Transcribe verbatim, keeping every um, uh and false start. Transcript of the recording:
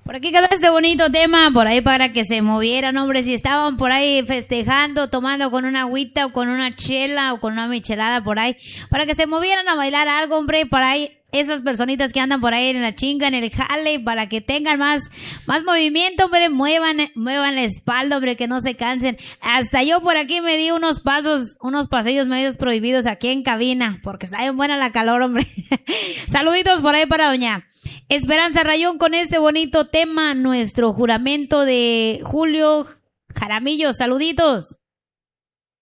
Por aquí quedó este bonito tema, por ahí para que se movieran, hombre, si estaban por ahí festejando, tomando con una agüita o con una chela o con una michelada por ahí, para que se movieran a bailar algo, hombre, para ahí esas personitas que andan por ahí en la chinga, en el jale, para que tengan más, más movimiento, hombre, muevan, muevan la espalda, hombre, que no se cansen. Hasta yo por aquí me di unos pasos, unos pasillos medios prohibidos aquí en cabina, porque está bien buena la calor, hombre. Saluditos por ahí para doña Esperanza Rayón con este bonito tema, nuestro juramento de Julio Jaramillo. Saluditos.